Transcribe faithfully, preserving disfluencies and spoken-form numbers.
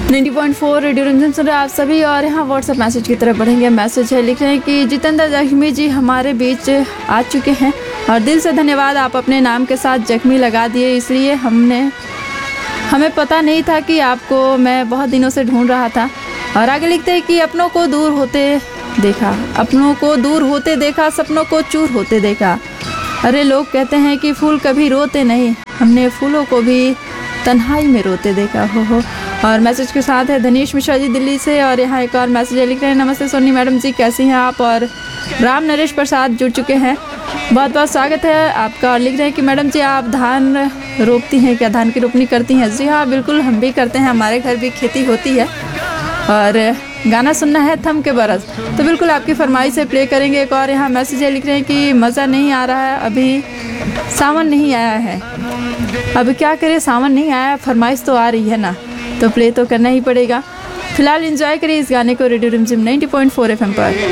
नब्बे पॉइंट चार रेडियो रिमझिम सुन रहे आप सभी। और यहाँ व्हाट्सएप मैसेज की तरफ बढ़ेंगे। मैसेज है, लिख रहे हैं कि जितेंद्र जख्मी जी हमारे बीच आ चुके हैं और दिल से धन्यवाद, आप अपने नाम के साथ जख्मी लगा दिए, इसलिए हमने हमें पता नहीं था कि आपको मैं बहुत दिनों से ढूंढ रहा था। और आगे लिखते हैं कि अपनों को दूर होते देखा, अपनों को दूर होते देखा, सपनों को चूर होते देखा। अरे लोग कहते हैं कि फूल कभी रोते नहीं, हमने फूलों को भी तन्हाई में रोते देखा। हो हो और मैसेज के साथ है धनीश मिश्रा जी दिल्ली से। और यहाँ एक और मैसेज है, लिख रहे हैं नमस्ते सोनी मैडम जी, कैसी हैं आप। और राम नरेश प्रसाद जुड़ चुके हैं, बहुत बहुत स्वागत है आपका। और लिख रहे हैं कि मैडम जी आप धान रोपती हैं क्या, धान की रोपनी करती हैं। जी हाँ बिल्कुल, हम भी करते हैं, हमारे घर भी खेती होती है। और गाना सुनना है थम के बरस, तो बिल्कुल आपकी फरमाइश से प्ले करेंगे। एक और यहाँ मैसेज है, लिख रहे हैं कि मज़ा नहीं आ रहा है, अभी सावन नहीं आया है। अब क्या करें, सावन नहीं आया, फरमाइश तो आ रही है ना, तो प्ले तो करना ही पड़ेगा। फिलहाल एंजॉय करिए इस गाने को रेडियो रिमझिम नब्बे पॉइंट चार एफएम पर।